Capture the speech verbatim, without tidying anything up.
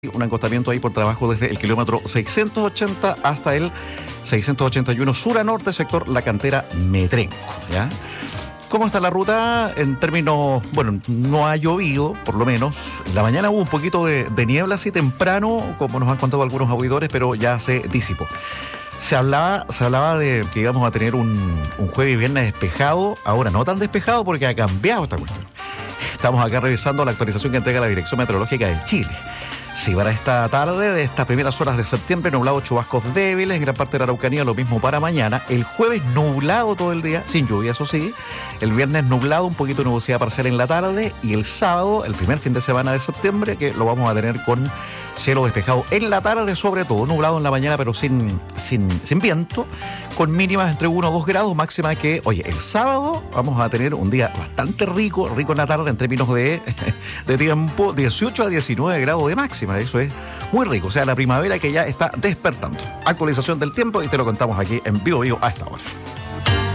Un acostamiento ahí por trabajo desde el kilómetro seiscientos ochenta hasta el seiscientos ochenta y uno sur a norte, sector La Cantera Metrenco, ¿ya? ¿Cómo está la ruta? En términos, bueno, no ha llovido, por lo menos. En la mañana hubo un poquito de, de niebla así temprano, como nos han contado algunos auditores, pero ya se disipó. Se hablaba, se hablaba de que íbamos a tener un, un jueves y viernes despejado, ahora no tan despejado porque ha cambiado esta cuestión. Estamos acá revisando la actualización que entrega la Dirección Meteorológica de Chile. Sí, para esta tarde, de estas primeras horas de septiembre, nublado, chubascos débiles en gran parte de la Araucanía, lo mismo para mañana. El jueves nublado todo el día, sin lluvia, eso sí. El viernes nublado, un poquito de nubosidad parcial en la tarde. Y el sábado, el primer fin de semana de septiembre, que lo vamos a tener con cielo despejado en la tarde, sobre todo nublado en la mañana, pero sin, sin, sin viento, con mínimas entre uno o dos grados, máxima que, oye, el sábado vamos a tener un día bastante rico, rico en la tarde en términos de, de tiempo, dieciocho a diecinueve grados de máxima. Eso es muy rico, o sea, la primavera que ya está despertando. Actualización del tiempo y te lo contamos aquí en Vivo Vivo a esta hora.